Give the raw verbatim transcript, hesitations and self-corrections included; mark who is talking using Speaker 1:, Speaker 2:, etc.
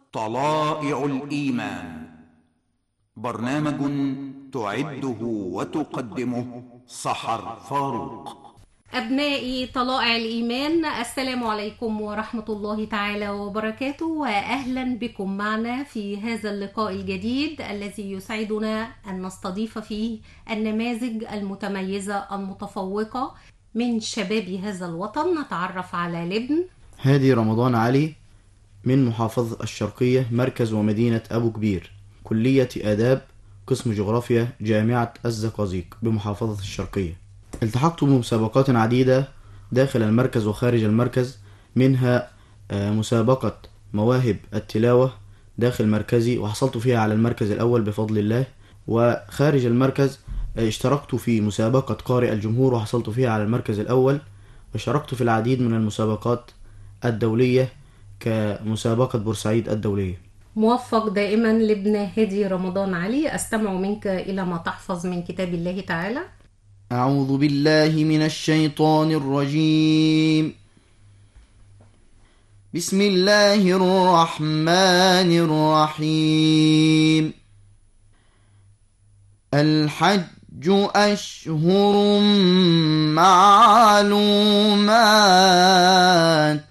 Speaker 1: طلائع الإيمان، برنامج تعده وتقدمه سحر فاروق.
Speaker 2: أبنائي طلائع الإيمان، السلام عليكم ورحمة الله تعالى وبركاته، وأهلا بكم معنا في هذا اللقاء الجديد الذي يسعدنا أن نستضيف فيه النماذج المتميزة المتفوقة من شباب هذا الوطن. نتعرف على لبن
Speaker 3: هادي رمضان علي من محافظة الشرقية، مركز ومدينة أبو كبير، كلية آداب، قسم جغرافيا، جامعة الزقازيق بمحافظة الشرقية. التحقت بمسابقات عديدة داخل المركز وخارج المركز، منها مسابقة مواهب التلاوة داخل مركزي وحصلت فيها على المركز الأول بفضل الله، وخارج المركز اشتركت في مسابقة قارئ الجمهور وحصلت فيها على المركز الأول، وشاركت في العديد من المسابقات الدولية كمسابقة بورسعيد الدولية.
Speaker 2: موفق دائما لبن هادي رمضان علي. أستمع منك إلى ما تحفظ من كتاب الله تعالى.
Speaker 3: أعوذ بالله من الشيطان الرجيم. بسم الله الرحمن الرحيم. الحج أشهر معلومات،